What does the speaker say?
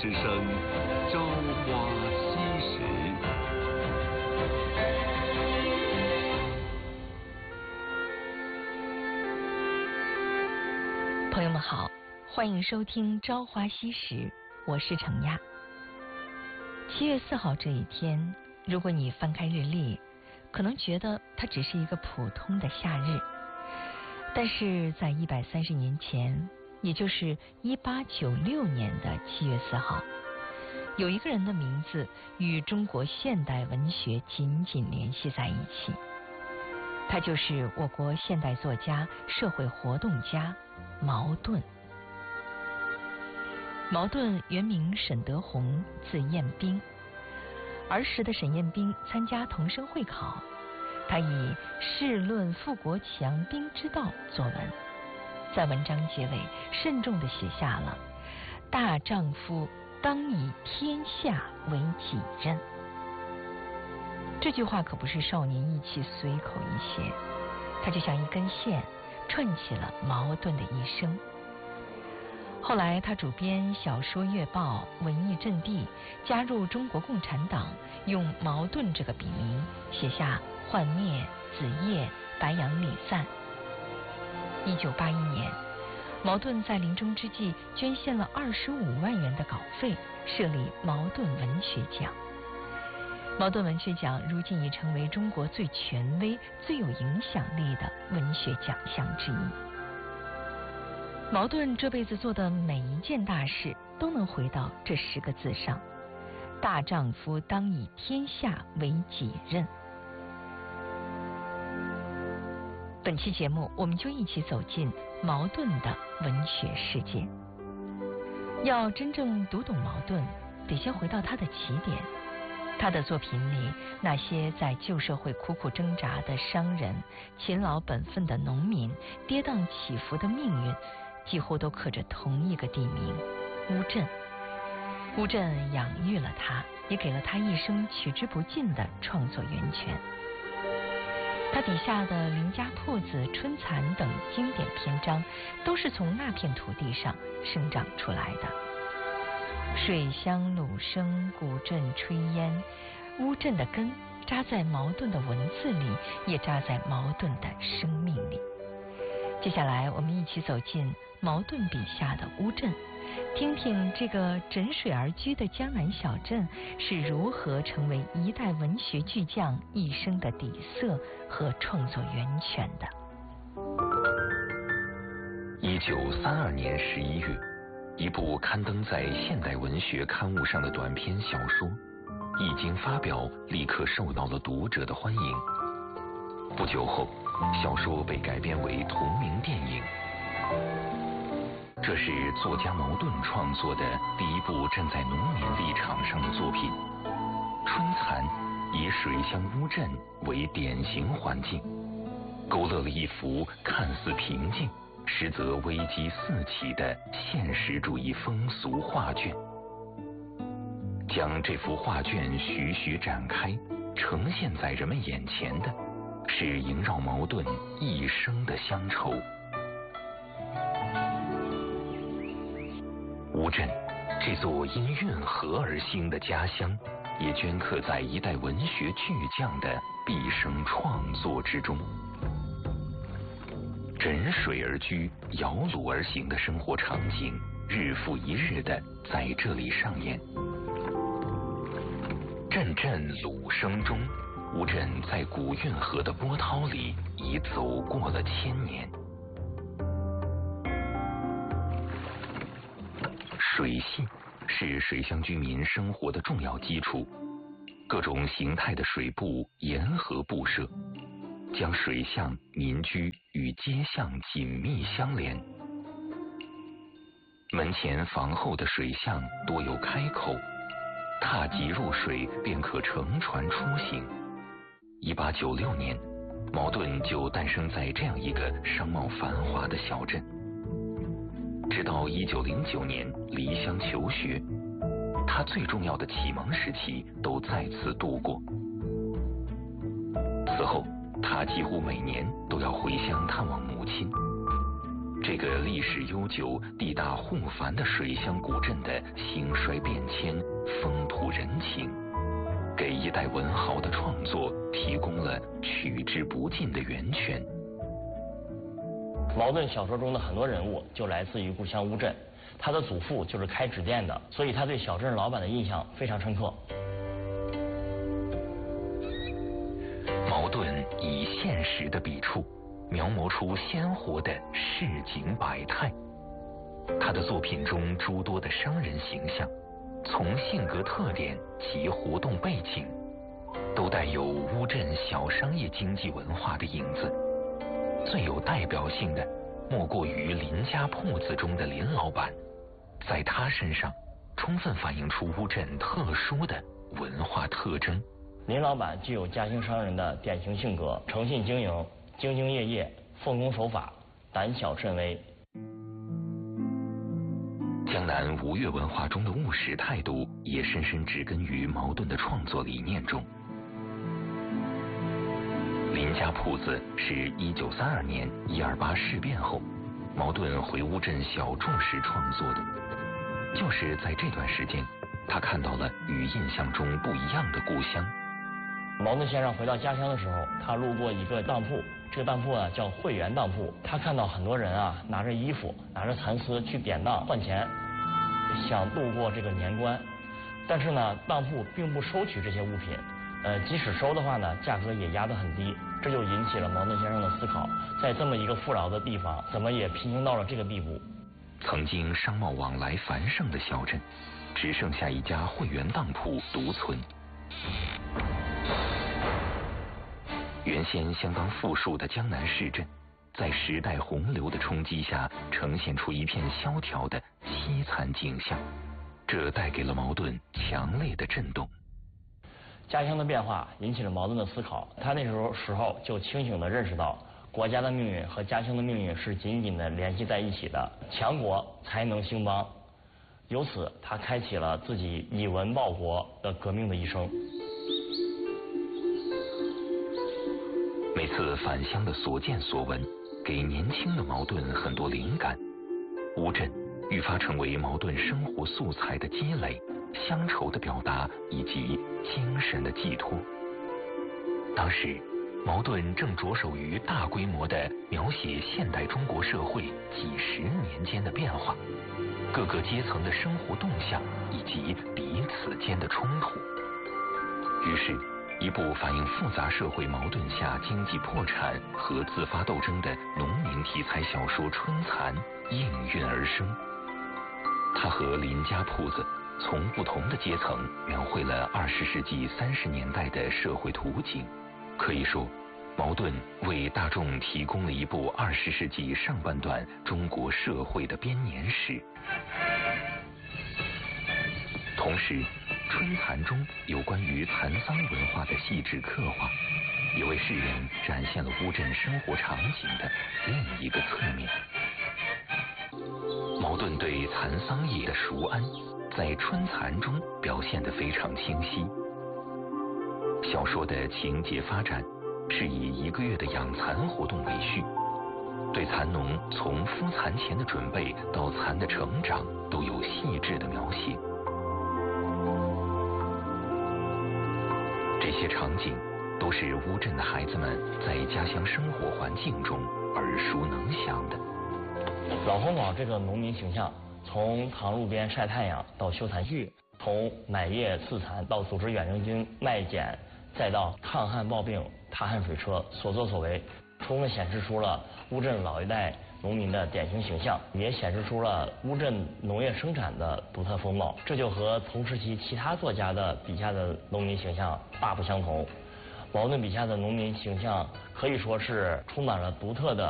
之声《朝花夕拾》。 朋友们好，欢迎收听《朝花夕拾》，我是程亚。7月4号这一天，如果你翻开日历，可能觉得它只是一个普通的夏日，但是在130年前，也就是1896年的7月4号，有一个人的名字与中国现代文学紧紧联系在一起，他就是我国现代作家、社会活动家茅盾。茅盾原名沈德宏，字彦兵。儿时的沈彦兵参加童生会考，他以《世论富国强兵之道》作文，在文章结尾慎重地写下了“大丈夫当以天下为己任”。这句话可不是少年意气随口一写，它就像一根线串起了茅盾的一生。后来他主编小说月报《文艺阵地》，加入中国共产党，用茅盾这个笔名写下《幻灭》《子夜》《白杨礼赞》。1981年，茅盾在临终之际捐献了25万元的稿费，设立茅盾文学奖。茅盾文学奖如今已成为中国最权威、最有影响力的文学奖项之一。茅盾这辈子做的每一件大事都能回到这10个字上：大丈夫当以天下为己任。本期节目，我们就一起走进茅盾的文学世界。要真正读懂茅盾，得先回到他的起点。他的作品里，那些在旧社会苦苦挣扎的商人、勤劳本分的农民、跌宕起伏的命运，几乎都刻着同一个地名——乌镇。乌镇养育了他，也给了他一生取之不尽的创作源泉。他笔下的《林家铺子》《春蚕》等经典篇章，都是从那片土地上生长出来的。水乡鲁声，古镇炊烟，乌镇的根扎在茅盾的文字里，也扎在茅盾的生命里。接下来我们一起走进茅盾笔下的乌镇，听听这个枕水而居的江南小镇是如何成为一代文学巨匠一生的底色和创作源泉的。 1932年11月，一部刊登在现代文学刊物上的短篇小说一经发表，立刻受到了读者的欢迎。不久后，小说被改编为同名电影。这是作家茅盾创作的第一部站在农民立场上的作品。《春蚕》以水乡乌镇为典型环境，勾勒了一幅看似平静，实则危机四起的现实主义风俗画卷。将这幅画卷徐徐展开，呈现在人们眼前的是萦绕茅盾一生的乡愁。乌镇这座因运河而兴的家乡，也镌刻在一代文学巨匠的毕生创作之中。枕水而居、摇橹而行的生活场景，日复一日的在这里上演。阵阵橹声中，乌镇在古运河的波涛里已走过了1000年。水系是水乡居民生活的重要基础，各种形态的水埠沿河布设，将水巷、民居与街巷紧密相连。门前房后的水巷多有开口，踏及入水便可乘船出行。1896年，茅盾就诞生在这样一个商贸繁华的小镇。直到1909年离乡求学，他最重要的启蒙时期都在此度过。此后，他几乎每年都要回乡探望母亲。 这个历史悠久、地大户繁的水乡古镇的兴衰变迁、风土人情，给一代文豪的创作提供了取之不尽的源泉。 茅盾小说中的很多人物就来自于故乡乌镇，他的祖父就是开纸店的，所以他对小镇老板的印象非常深刻。 茅盾以现实的笔触描摹出鲜活的市井百态。他的作品中诸多的商人形象，从性格特点及活动背景，都带有乌镇小商业经济文化的影子。最有代表性的，莫过于林家铺子中的林老板，在他身上充分反映出乌镇特殊的文化特征。 林老板具有家兴商人的典型性格，诚信经营，兢兢业业，奉公守法，胆小慎微。 江南吴越文化中的务实态度也深深植根于茅盾的创作理念中。林家铺子是1932年128事变后，茅盾回乌镇小住时创作的。就是在这段时间，他看到了与印象中不一样的故乡。 茅盾先生回到家乡的时候，他路过一个当铺，这个当铺啊叫汇源当铺。他看到很多人啊拿着衣服、拿着蚕丝去典当换钱，想度过这个年关。但是呢，当铺并不收取这些物品，即使收的话呢，价格也压得很低。这就引起了茅盾先生的思考，在这么一个富饶的地方，怎么也贫穷到了这个地步？ 曾经商贸往来繁盛的小镇，只剩下一家汇源当铺独存。原先相当富庶的江南市镇，在时代洪流的冲击下，呈现出一片萧条的凄惨景象，这带给了茅盾强烈的震动。 家乡的变化引起了茅盾的思考，他那时候就清醒地认识到，国家的命运和家乡的命运是紧紧地联系在一起的，强国才能兴邦。由此，他开启了自己以文报国的革命的一生。 每次返乡的所见所闻，给年轻的茅盾很多灵感。乌镇愈发成为茅盾生活素材的积累、乡愁的表达以及精神的寄托。当时，茅盾正着手于大规模地描写现代中国社会几十年间的变化，各个阶层的生活动向以及彼此间的冲突。于是，一部反映复杂社会矛盾下经济破产和自发斗争的农民题材小说《春蚕》应运而生。他和林家铺子从不同的阶层描绘了20世纪30年代的社会图景。可以说，茅盾为大众提供了一部20世纪上半段中国社会的编年史。同时，《春蚕》中有关于蚕桑文化的细致刻画，也为世人展现了乌镇生活场景的另一个侧面。茅盾对蚕桑业的熟谙，在《春蚕》中表现得非常清晰。小说的情节发展是以1个月的养蚕活动为序，对蚕农从孵蚕前的准备到蚕的成长都有细致的描写。这些场景都是乌镇的孩子们在家乡生活环境中耳熟能详的。 老红宝这个农民形象，从塘路边晒太阳到修蚕絮，从买叶刺蚕到组织远征军卖碱，再到抗旱暴病、踏旱水车，所作所为，充分显示出了乌镇老一代农民的典型形象，也显示出了乌镇农业生产的独特风貌。这就和同时期其他作家的笔下的农民形象大不相同。茅盾笔下的农民形象可以说是充满了独特的